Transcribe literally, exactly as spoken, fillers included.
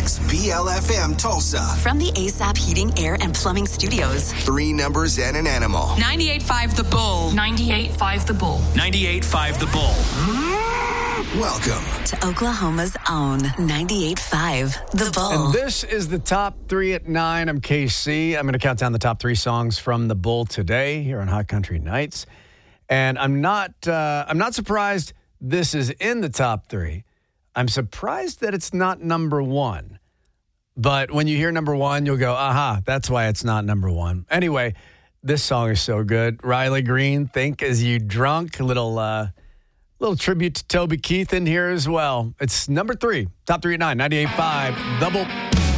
X B L F M Tulsa. From the ASAP Heating, Air, and Plumbing Studios. Three numbers and an animal. ninety-eight point five The Bull. ninety-eight point five The Bull. ninety-eight point five The Bull. Welcome to Oklahoma's own ninety-eight point five The Bull. And this is the top three at nine. I'm K C. I'm going to count down the top three songs from The Bull today here on Hot Country Nights. And I'm not, uh, I'm not surprised this is in the top three. I'm surprised that it's not number one. But when you hear number one, you'll go, aha, that's why it's not number one. Anyway, this song is so good. Riley Green, Think As You Drunk. A little, uh, little tribute to Toby Keith in here as well. It's number three, top three at nine, ninety-eight point five, The Bull.